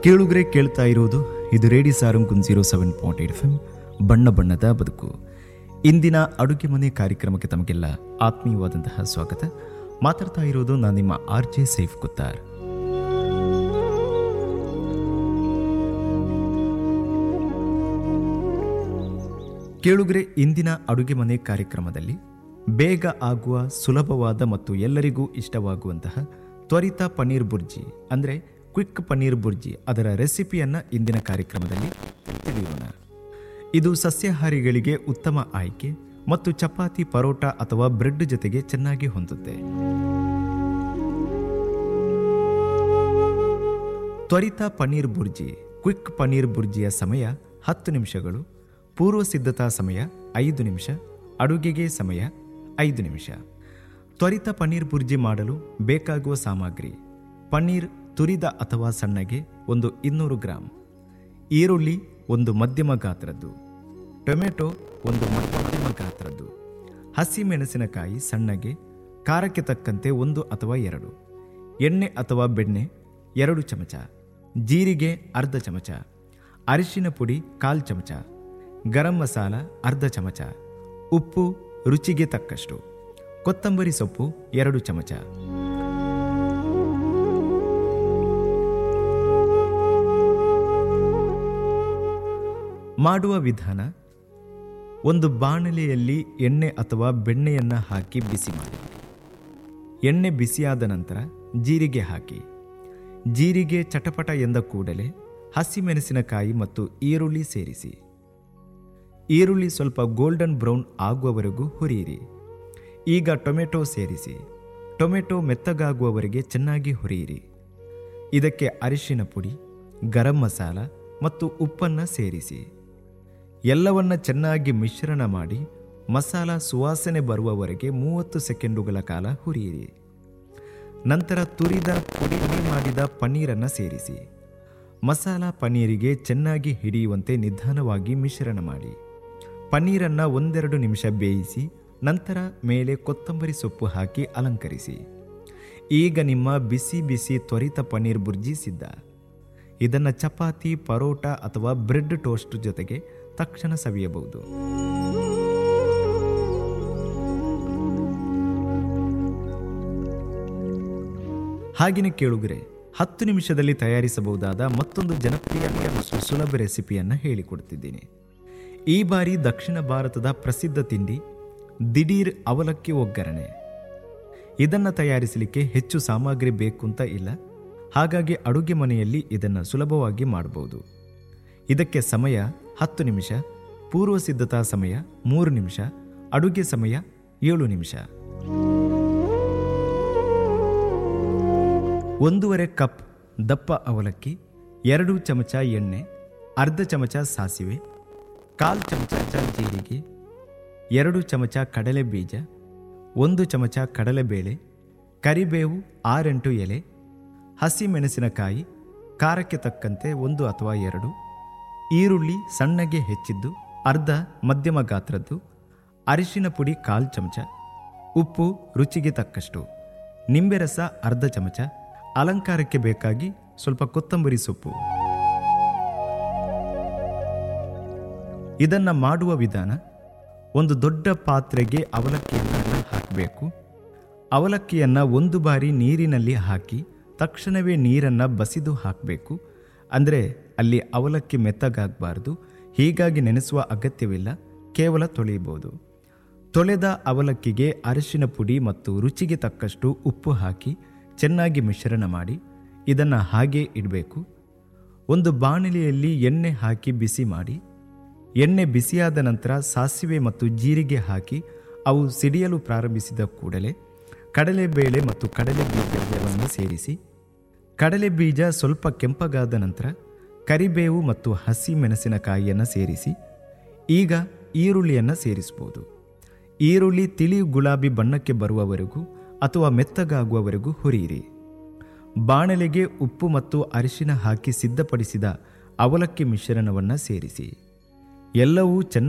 ಕೇಳುಗರೆ ಕೇಳ್ತಾ ಇರೋದು ಇದು ರೇಡಿಯೋ ಸಾರಂಗ್ 07.8 FM ಬಣ್ಣ ಬಣ್ಣದ ಬದುಕು. ಇಂದಿನ ಅಡುಗೆ ಮನೆ ಕಾರ್ಯಕ್ರಮಕ್ಕೆ ತಮಗೆಲ್ಲ ಆತ್ಮೀಯವಾದಂತಹ ಸ್ವಾಗತ. ಮಾತಾಡ್ತಾ ಇರೋದು ನಾನು ನಿಮ್ಮ RJ ಸೈಫ್ ಕುತ್ತಾರ್. ಕೇಳುಗರೆ, ಇಂದಿನ ಅಡುಗೆ ಮನೆ ಕಾರ್ಯಕ್ರಮದಲ್ಲಿ ಬೇಗ ಆಗುವ ಸುಲಭವಾದ ಮತ್ತು ಎಲ್ಲರಿಗೂ ಇಷ್ಟವಾಗುವಂತಹ ತ್ವರಿತ ಪನ್ನೀರ್ ಬುರ್ಜಿ ಅಂದರೆ ಕ್ವಿಕ್ ಪನ್ನೀರ್ ಬುರ್ಜಿ ಅದರ ರೆಸಿಪಿಯನ್ನು ಇಂದಿನ ಕಾರ್ಯಕ್ರಮದಲ್ಲಿ ತಿಳಿಯೋಣ. ಇದು ಸಸ್ಯಾಹಾರಿಗಳಿಗೆ ಉತ್ತಮ ಆಯ್ಕೆ ಮತ್ತು ಚಪಾತಿ, ಪರೋಟ ಅಥವಾ ಬ್ರೆಡ್ ಜೊತೆಗೆ ಚೆನ್ನಾಗಿ ಹೊಂದುತ್ತೆ. ತ್ವರಿತ ಪನ್ನೀರ್ ಬುರ್ಜಿ ಕ್ವಿಕ್ ಪನ್ನೀರ್ ಬುರ್ಜಿಯ ಸಮಯ 10 ನಿಮಿಷಗಳು, ಪೂರ್ವ ಸಿದ್ಧತಾ ಸಮಯ 5 ನಿಮಿಷ, ಅಡುಗೆಗೆ ಸಮಯ 5 ನಿಮಿಷ. ತ್ವರಿತ ಪನ್ನೀರ್ ಬುರ್ಜಿ ಮಾಡಲು ಬೇಕಾಗುವ ಸಾಮಗ್ರಿ: ಪನ್ನೀರ್ ತುರಿದ ಅಥವಾ ಸಣ್ಣಗೆ 200 ಗ್ರಾಂ, ಈರುಳ್ಳಿ 1 ಮಧ್ಯಮ ಗಾತ್ರದ್ದು, ಟೊಮೆಟೊ 1 ಮಧ್ಯಮ ಗಾತ್ರದ್ದು, ಹಸಿ ಮೆಣಸಿನಕಾಯಿ ಸಣ್ಣಗೆ, ಖಾರಕ್ಕೆ ತಕ್ಕಂತೆ 1 ಅಥವಾ 2, ಎಣ್ಣೆ ಅಥವಾ ಬೆಣ್ಣೆ 2 ಚಮಚ, ಜೀರಿಗೆ ಅರ್ಧ ಚಮಚ, ಅರಿಶಿನ ಪುಡಿ 1/4 ಚಮಚ, ಗರಂ ಮಸಾಲ ಅರ್ಧ ಚಮಚ, ಉಪ್ಪು ರುಚಿಗೆ ತಕ್ಕಷ್ಟು, ಕೊತ್ತಂಬರಿ ಸೊಪ್ಪು 2 ಚಮಚ. ಮಾಡುವ ವಿಧಾನ: ಒಂದು ಬಾಣಲೆಯಲ್ಲಿ ಎಣ್ಣೆ ಅಥವಾ ಬೆಣ್ಣೆಯನ್ನು ಹಾಕಿ ಬಿಸಿ ಮಾಡಿ. ಎಣ್ಣೆ ಬಿಸಿಯಾದ ನಂತರ ಜೀರಿಗೆ ಹಾಕಿ. ಜೀರಿಗೆ ಚಟಪಟ ಎಂದ ಕೂಡಲೇ ಹಸಿಮೆಣಸಿನಕಾಯಿ ಮತ್ತು ಈರುಳ್ಳಿ ಸೇರಿಸಿ. ಈರುಳ್ಳಿ ಸ್ವಲ್ಪ ಗೋಲ್ಡನ್ ಬ್ರೌನ್ ಆಗುವವರೆಗೂ ಹುರಿಯಿರಿ. ಈಗ ಟೊಮೆಟೊ ಸೇರಿಸಿ. ಟೊಮೆಟೊ ಮೆತ್ತಗಾಗುವವರೆಗೆ ಚೆನ್ನಾಗಿ ಹುರಿಯಿರಿ. ಇದಕ್ಕೆ ಅರಿಶಿನ ಪುಡಿ, ಗರಂ ಮಸಾಲ ಮತ್ತು ಉಪ್ಪನ್ನು ಸೇರಿಸಿ. ಎಲ್ಲವನ್ನ ಚೆನ್ನಾಗಿ ಮಿಶ್ರಣ ಮಾಡಿ ಮಸಾಲ ಸುವಾಸನೆ ಬರುವವರೆಗೆ 30 ಸೆಕೆಂಡುಗಳ ಕಾಲ ಹುರಿಯಿರಿ. ನಂತರ ತುರಿದ ಪುಡಿ ಮಾಡಿದ ಪನ್ನೀರನ್ನು ಸೇರಿಸಿ. ಮಸಾಲ ಪನ್ನೀರಿಗೆ ಚೆನ್ನಾಗಿ ಹಿಡಿಯುವಂತೆ ನಿಧಾನವಾಗಿ ಮಿಶ್ರಣ ಮಾಡಿ. ಪನ್ನೀರನ್ನು 1-2 ನಿಮಿಷ ಬೇಯಿಸಿ ನಂತರ ಮೇಲೆ ಕೊತ್ತಂಬರಿ ಸೊಪ್ಪು ಹಾಕಿ ಅಲಂಕರಿಸಿ. ಈಗ ನಿಮ್ಮ ಬಿಸಿ ಬಿಸಿ ತ್ವರಿತ ಪನ್ನೀರ್ ಬುರ್ಜಿ ಸಿದ್ಧ. ಇದನ್ನು ಚಪಾತಿ, ಪರೋಟ ಅಥವಾ ಬ್ರೆಡ್ ಟೋಸ್ಟ್ ಜೊತೆಗೆ ತಕ್ಷಣ ಸವಿಯಬಹುದು. ಹಾಗೆಯೇ ಕೇಳುಗರೆ, 10 ನಿಮಿಷದಲ್ಲಿ ತಯಾರಿಸಬಹುದಾದ ಮತ್ತೊಂದು ಜನಪ್ರಿಯ ಮತ್ತು ಸುಲಭ ರೆಸಿಪಿಯನ್ನು ಹೇಳಿಕೊಡ್ತಿದ್ದೀನಿ. ಈ ಬಾರಿ ದಕ್ಷಿಣ ಭಾರತದ ಪ್ರಸಿದ್ಧ ತಿಂಡಿ ದಿಢೀರ್ ಅವಲಕ್ಕಿ ಒಗ್ಗರಣೆ. ಇದನ್ನು ತಯಾರಿಸಲಿಕ್ಕೆ ಹೆಚ್ಚು ಸಾಮಗ್ರಿ ಬೇಕು ಅಂತ ಇಲ್ಲ, ಹಾಗಾಗಿ ಅಡುಗೆ ಮನೆಯಲ್ಲಿ ಇದನ್ನು ಸುಲಭವಾಗಿ ಮಾಡಬಹುದು. ಇದಕ್ಕೆ ಸಮಯ 10 ನಿಮಿಷ, ಪೂರ್ವ ಸಿದ್ಧತಾ ಸಮಯ 3 ನಿಮಿಷ, ಅಡುಗೆ ಸಮಯ 7 ನಿಮಿಷ. 1/2 ಕಪ್ ದಪ್ಪ ಅವಲಕ್ಕಿ, 2 ಚಮಚ ಎಣ್ಣೆ, ಅರ್ಧ ಚಮಚ ಸಾಸಿವೆ, 1/4 ಚಮಚ ಜೀರಿಗೆ, 2 ಚಮಚ ಕಡಲೆ ಬೀಜ, 1 ಚಮಚ ಕಡಲೆಬೇಳೆ, ಕರಿಬೇವು 6-8 ಎಲೆ, ಹಸಿ ಮೆಣಸಿನಕಾಯಿ ಖಾರಕ್ಕೆ ತಕ್ಕಂತೆ 1 ಅಥವಾ 2, ಈರುಳ್ಳಿ ಸಣ್ಣಗೆ ಹೆಚ್ಚಿದ್ದು ಅರ್ಧ ಮಧ್ಯಮ ಗಾತ್ರದ್ದು, ಅರಿಶಿನ ಪುಡಿ 1/4 ಚಮಚ, ಉಪ್ಪು ರುಚಿಗೆ ತಕ್ಕಷ್ಟು, ನಿಂಬೆ ರಸ ಅರ್ಧ ಚಮಚ, ಅಲಂಕಾರಕ್ಕೆ ಬೇಕಾಗಿ ಸ್ವಲ್ಪ ಕೊತ್ತಂಬರಿ ಸೊಪ್ಪು. ಇದನ್ನು ಮಾಡುವ ವಿಧಾನ: ಒಂದು ದೊಡ್ಡ ಪಾತ್ರೆಗೆ ಅವಲಕ್ಕಿಯನ್ನು ಹಾಕಬೇಕು. ಅವಲಕ್ಕಿಯನ್ನು 1 ಬಾರಿ ನೀರಿನಲ್ಲಿ ಹಾಕಿ ತಕ್ಷಣವೇ ನೀರನ್ನು ಬಸಿದು ಹಾಕಬೇಕು. ಅಂದರೆ ಅಲ್ಲಿ ಅವಲಕ್ಕಿ ಮೆತ್ತಗಾಗಬಾರ್ದು, ಹೀಗಾಗಿ ನೆನೆಸುವ ಅಗತ್ಯವಿಲ್ಲ, ಕೇವಲ ತೊಳೆಯಬಹುದು. ತೊಳೆದ ಅವಲಕ್ಕಿಗೆ ಅರಿಶಿನ ಪುಡಿ ಮತ್ತು ರುಚಿಗೆ ತಕ್ಕಷ್ಟು ಉಪ್ಪು ಹಾಕಿ ಚೆನ್ನಾಗಿ ಮಿಶ್ರಣ ಮಾಡಿ ಇದನ್ನು ಹಾಗೇ ಇಡಬೇಕು. ಒಂದು ಬಾಣಲೆಯಲ್ಲಿ ಎಣ್ಣೆ ಹಾಕಿ ಬಿಸಿ ಮಾಡಿ. ಎಣ್ಣೆ ಬಿಸಿಯಾದ ನಂತರ ಸಾಸಿವೆ ಮತ್ತು ಜೀರಿಗೆ ಹಾಕಿ ಅವು ಸಿಡಿಯಲು ಪ್ರಾರಂಭಿಸಿದ ಕೂಡಲೇ ಕಡಲೆಬೇಳೆ ಮತ್ತು ಕಡಲೆ ಬೀಜವನ್ನು ಸೇರಿಸಿ. ಕಡಲೆ ಬೀಜ ಸ್ವಲ್ಪ ಕೆಂಪಗಾದ ನಂತರ ಕರಿಬೇವು ಮತ್ತು ಹಸಿ ಮೆಣಸಿನಕಾಯಿಯನ್ನು ಸೇರಿಸಿ. ಈಗ ಈರುಳ್ಳಿಯನ್ನು ಸೇರಿಸಬಹುದು. ಈರುಳ್ಳಿ ತಿಳಿ ಗುಲಾಬಿ ಬಣ್ಣಕ್ಕೆ ಬರುವವರೆಗೂ ಅಥವಾ ಮೆತ್ತಗಾಗುವವರೆಗೂ ಹುರಿಯಿರಿ. ಬಾಣಲೆಗೆ ಉಪ್ಪು ಮತ್ತು ಅರಿಶಿನ ಹಾಕಿ ಸಿದ್ಧಪಡಿಸಿದ ಅವಲಕ್ಕಿ ಮಿಶ್ರಣವನ್ನು ಸೇರಿಸಿ. ಎಲ್ಲವೂ ಚೆನ್ನಾಗಿ